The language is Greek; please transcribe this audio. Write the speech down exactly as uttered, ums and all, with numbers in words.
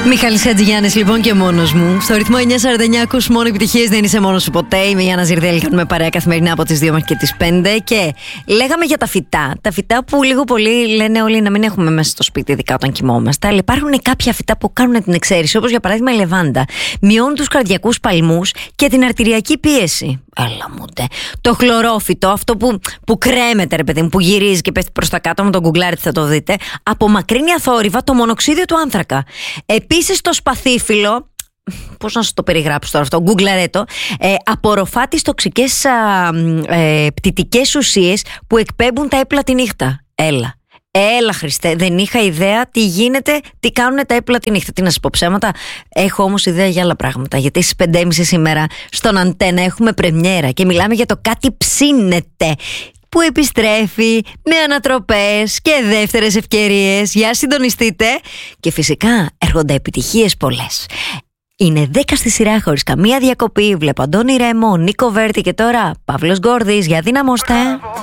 Μιχάλης Χατζηγιάννης λοιπόν και μόνος μου. Στο ρυθμό εννιά σαράντα εννιά ακούς μόνο επιτυχίες, δεν είσαι μόνος σου ποτέ. Είμαι η Γιάννα Ζιρδέλη, κάνουμε παρέα καθημερινά από τις δύο μέχρι και τις πέντε. Και λέγαμε για τα φυτά. Τα φυτά που λίγο πολύ λένε όλοι να μην έχουμε μέσα στο σπίτι, ειδικά όταν κοιμόμαστε. Αλλά υπάρχουν κάποια φυτά που κάνουν την εξαίρεση, όπως για παράδειγμα η λεβάντα. Μειώνουν τους καρδιακούς παλμούς και την αρτηριακή πίεση. Έλα μου ντε. Το χλωρόφυτο, αυτό που, που κρέμεται, ρε παιδί μου, που γυρίζει και πέφτει προς τα κάτω, με τον γκουγκλάρι θα το δείτε, απομακρύνει αθόρυβα το μονοξίδιο του άνθρακα. Επίσης το σπαθίφυλλο, πώς να σου το περιγράψω τώρα αυτό, γκουγκλαρέτο, ε, απορροφά τις τοξικές α, ε, πτυτικές ουσίες που εκπέμπουν τα έπλα τη νύχτα. Έλα. Έλα Χριστέ, δεν είχα ιδέα τι γίνεται, τι κάνουν τα έπλα τη νύχτα. Τι να σας πω ψέματα, έχω όμως ιδέα για άλλα πράγματα. Γιατί στις πέντε και μισή σήμερα στον Αντένα έχουμε πρεμιέρα και μιλάμε για το Κάτι ψήνεται, που επιστρέφει με ανατροπές και δεύτερες ευκαιρίες. Για συντονιστείτε. Και φυσικά έρχονται επιτυχίες πολλές. Είναι δέκα στη σειρά χωρίς καμία διακοπή. Βλέπω Αντώνη Ρέμο, Νίκο Βέρτη και τώρα Παύλος Γκόρδης. Για δυναμώστε.